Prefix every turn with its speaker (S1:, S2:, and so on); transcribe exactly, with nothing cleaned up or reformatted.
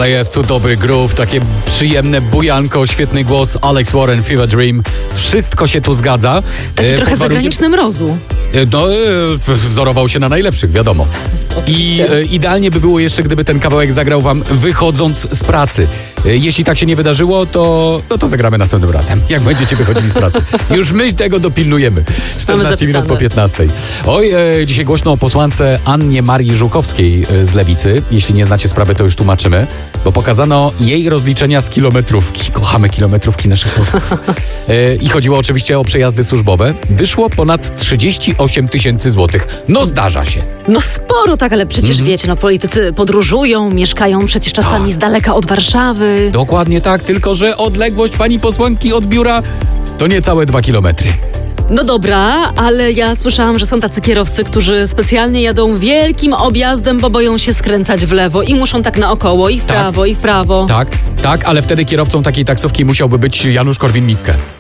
S1: Ale jest tu dobry groove, takie przyjemne bujanko, świetny głos, Alex Warren, Fever Dream. Wszystko się tu zgadza.
S2: Taki
S1: E,
S2: trochę
S1: pod warunkiem-
S2: zagraniczny mrozu.
S1: E, No, e, wzorował się na najlepszych, wiadomo. I
S2: Oczywiście.
S1: e, idealnie by było jeszcze, gdyby ten kawałek zagrał wam wychodząc z pracy. E, jeśli tak się nie wydarzyło, to, no to zagramy następnym razem, jak będziecie wychodzili z pracy. Już my tego dopilnujemy. czternaście minut po piętnastej. Oj, e, dzisiaj głośno o posłance Annie Marii Żukowskiej e, z Lewicy. Jeśli nie znacie sprawy, to już tłumaczymy. Bo pokazano jej rozliczenia z kilometrówki. Kochamy kilometrówki naszych posłów. E, I chodziło oczywiście o przejazdy służbowe. Wyszło ponad trzydzieści osiem tysięcy złotych. No zdarza się.
S2: No sporo tak, ale przecież wiecie, no politycy podróżują, mieszkają przecież czasami z daleka od Warszawy.
S1: Dokładnie tak, tylko że odległość pani posłanki od biura to niecałe dwa kilometry.
S2: No dobra, ale ja słyszałam, że są tacy kierowcy, którzy specjalnie jadą wielkim objazdem, bo boją się skręcać w lewo i muszą tak naokoło i w
S1: Tak.
S2: prawo i w prawo.
S1: Tak, tak, ale wtedy kierowcą takiej taksówki musiałby być Janusz Korwin-Mikke.